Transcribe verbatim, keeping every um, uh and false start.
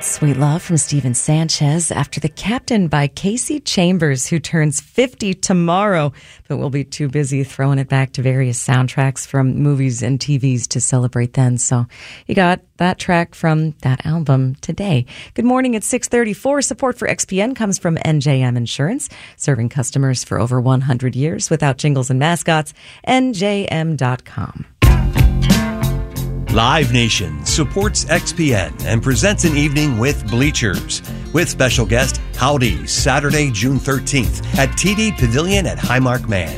Sweet Love from Steven Sanchez after The Captain by Casey Chambers, who turns fifty tomorrow, but we'll be too busy throwing it back to various soundtracks from movies and T Vs to celebrate then. So you got that track from that album today. Good morning. It's six thirty-four. Support for X P N comes from N J M Insurance, serving customers for over one hundred years without jingles and mascots. N J M dot com. Live Nation supports X P N and presents an evening with Bleachers, with special guest Howdy, Saturday, June thirteenth at T D Pavilion at Highmark Man.